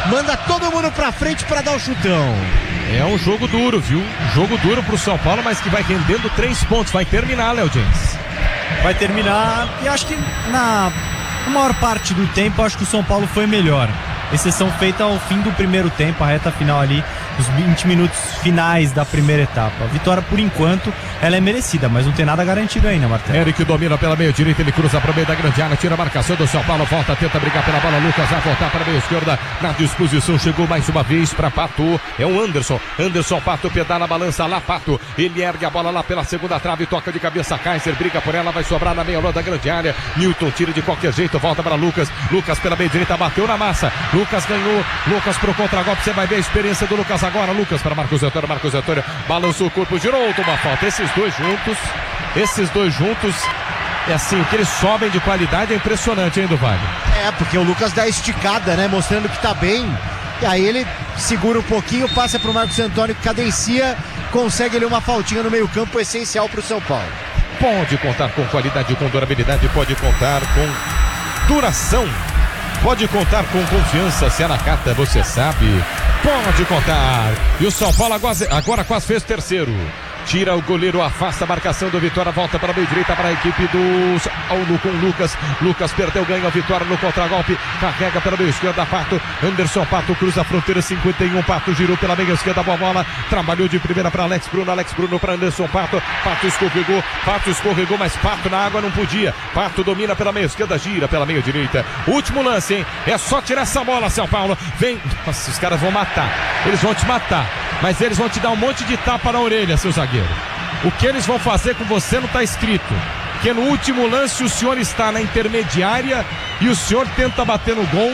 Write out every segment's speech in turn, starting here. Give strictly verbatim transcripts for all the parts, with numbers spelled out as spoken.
manda todo mundo pra frente pra dar o chutão. É um jogo duro, viu? Jogo duro pro São Paulo, mas que vai rendendo três pontos. Vai terminar, Léo James. Vai terminar, e acho que na maior parte do tempo, acho que o São Paulo foi melhor. Exceção feita ao fim do primeiro tempo, a reta final ali, os vinte minutos finais da primeira etapa. A vitória, por enquanto, ela é merecida, mas não tem nada garantido ainda, Martelo. Eric domina pela meia direita, ele cruza para o meio da grande área, tira a marcação do São Paulo, volta, tenta brigar pela bola, Lucas vai voltar para a meia esquerda, na disposição, chegou mais uma vez para Pato, é o Anderson, Anderson, Pato, pedala, balança lá, Pato, ele ergue a bola lá pela segunda trave, toca de cabeça, Kaiser, briga por ela, vai sobrar na meia lua da grande área, Newton tira de qualquer jeito, volta para Lucas, Lucas pela meia direita, bateu na massa, Lucas ganhou, Lucas pro contra-golpe, você vai ver a experiência do Lucas agora, Lucas para Marcos Antônio, Marcos Antônio balançou o corpo, girou, toma falta. Esses dois juntos, esses dois juntos, é assim, o que eles sobem de qualidade é impressionante, hein, do Vale? É, porque o Lucas dá esticada, né, mostrando que tá bem, e aí ele segura um pouquinho, passa pro Marcos Antônio, cadencia, consegue ali uma faltinha no meio campo, essencial pro São Paulo. Pode contar com qualidade, com durabilidade, pode contar com duração. Pode contar com confiança, se é na carta, você sabe. Pode contar. E o São Paulo agora, agora quase fez terceiro. Tira o goleiro, afasta a marcação do Vitória, volta para a meia direita para a equipe do Paulo com Lucas. Lucas perdeu, ganha a vitória no contragolpe, carrega pela meia esquerda, Pato, Anderson, Pato cruza a fronteira, cinquenta e um, Pato girou pela meia esquerda, boa bola, trabalhou de primeira para Alex Bruno, Alex Bruno para Anderson, Pato, Pato escorregou, Pato escorregou, mas Pato na água não podia, Pato domina pela meia esquerda, gira pela meia direita, último lance, hein, é só tirar essa bola, São Paulo, vem, nossa, os caras vão matar, eles vão te matar, mas eles vão te dar um monte de tapa na orelha, seu zagueiro. O que eles vão fazer com você não está escrito. Porque no último lance o senhor está na intermediária e o senhor tenta bater no gol.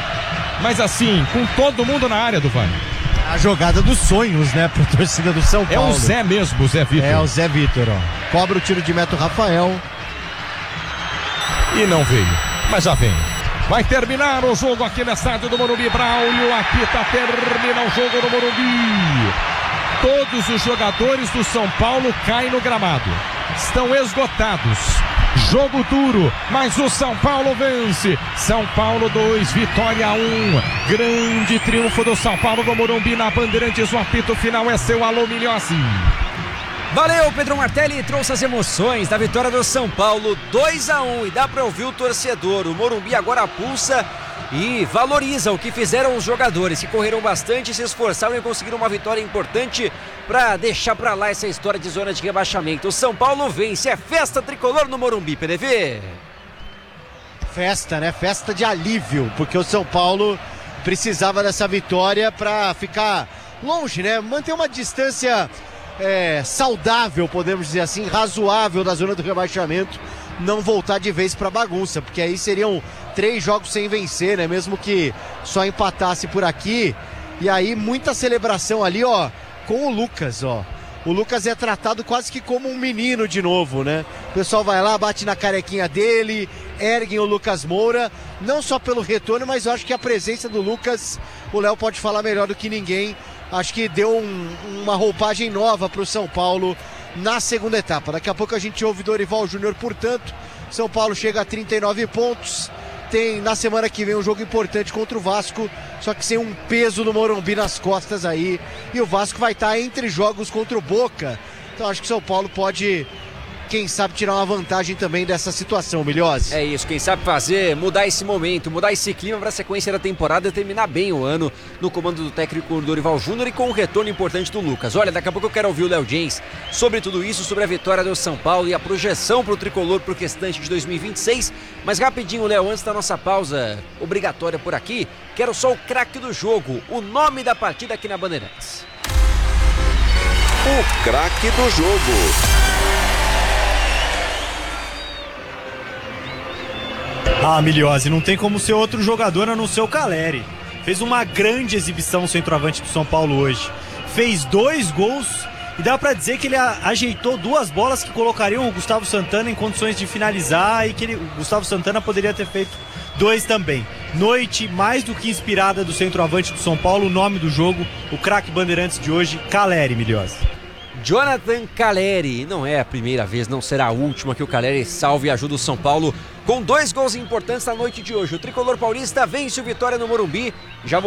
Mas assim, com todo mundo na área do Vale. A jogada dos sonhos, né, para a torcida do São Paulo. É o Zé mesmo, o Zé Vitor. É o Zé Vitor, ó. Cobra o tiro de meta o Rafael. E não veio, mas já vem. Vai terminar o jogo aqui no estádio do Morumbi. Braulio apita, termina o jogo no Morumbi. Todos os jogadores do São Paulo caem no gramado. Estão esgotados. Jogo duro, mas o São Paulo vence. São Paulo dois, Vitória um. Grande triunfo do São Paulo no Morumbi na Bandeirantes. O apito final é seu, alô Milhossi. Valeu, Pedro Martelli, trouxe as emoções da vitória do São Paulo dois a um e dá para ouvir o torcedor. O Morumbi agora pulsa e valoriza o que fizeram os jogadores, que correram bastante, se esforçaram e conseguiram uma vitória importante para deixar para lá essa história de zona de rebaixamento. O São Paulo vence, é festa tricolor no Morumbi, P D V. Festa, né? Festa de alívio, porque o São Paulo precisava dessa vitória para ficar longe, né? Manter uma distância é, saudável, podemos dizer assim, razoável da zona do rebaixamento, não voltar de vez para bagunça, porque aí seriam três jogos sem vencer, né? Mesmo que só empatasse por aqui. E aí muita celebração ali, ó, com o Lucas, ó. O Lucas é tratado quase que como um menino de novo, né? O pessoal vai lá, bate na carequinha dele, erguem o Lucas Moura, não só pelo retorno, mas eu acho que a presença do Lucas, o Léo pode falar melhor do que ninguém, acho que deu um, uma roupagem nova pro São Paulo na segunda etapa. Daqui a pouco a gente ouve Dorival Júnior, portanto, São Paulo chega a trinta e nove pontos, tem na semana que vem um jogo importante contra o Vasco, só que sem um peso do Morumbi nas costas aí, e o Vasco vai estar entre jogos contra o Boca, então acho que o São Paulo pode, quem sabe, tirar uma vantagem também dessa situação, Milhose. É isso, quem sabe fazer, mudar esse momento, mudar esse clima para a sequência da temporada e terminar bem o ano no comando do técnico Dorival Júnior e com um retorno importante do Lucas. Olha, daqui a pouco eu quero ouvir o Léo James sobre tudo isso, sobre a vitória do São Paulo e a projeção para o tricolor para o restante de dois mil e vinte e seis. Mas rapidinho, Léo, antes da nossa pausa obrigatória por aqui, quero só o craque do jogo, o nome da partida aqui na Bandeirantes. O craque do jogo. Ah, Milhose, não tem como ser outro jogador a não ser o Caleri. Fez uma grande exibição o centroavante do São Paulo hoje. Fez dois gols e dá pra dizer que ele a, ajeitou duas bolas que colocariam o Gustavo Santana em condições de finalizar e que ele, o Gustavo Santana poderia ter feito dois também. Noite mais do que inspirada do centroavante do São Paulo, o nome do jogo, o craque Bandeirantes de hoje, Caleri, Milhose. Jonathan Caleri, não é a primeira vez, não será a última que o Caleri salve e ajuda o São Paulo com dois gols importantes na noite de hoje. O tricolor paulista vence o Vitória no Morumbi, já